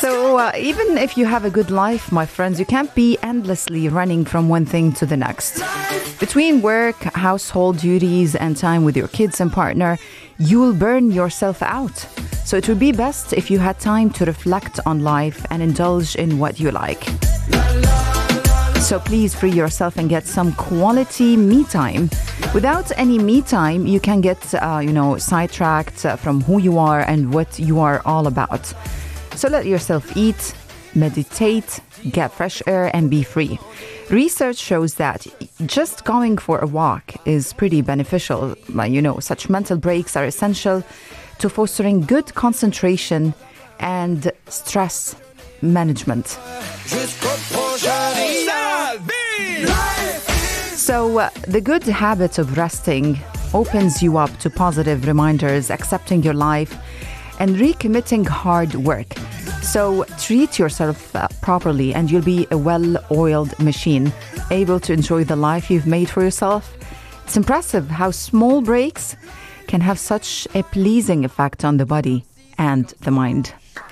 So even if you have a good life, my friends, you can't be endlessly running from one thing to the next. Between work, household duties, and time with your kids and partner, you'll burn yourself out. So it would be best if you had time to reflect on life and indulge in what you like. So please free yourself and get some quality me time. Without any me time, you can get, sidetracked from who you are and what you are all about. So let yourself eat, meditate, get fresh air, and be free. Research shows that just going for a walk is pretty beneficial. Such mental breaks are essential to fostering good concentration and stress management. So the good habit of resting opens you up to positive reminders, accepting your life, and recommitting hard work. So treat yourself properly and you'll be a well-oiled machine, able to enjoy the life you've made for yourself. It's impressive how small breaks can have such a pleasing effect on the body and the mind.